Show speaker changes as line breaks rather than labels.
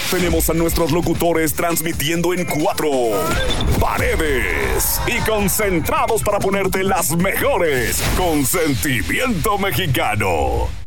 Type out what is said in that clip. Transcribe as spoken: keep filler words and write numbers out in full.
Tenemos a nuestros locutores transmitiendo en cuatro paredes y concentrados para ponerte las mejores con Sentimiento Mexicano.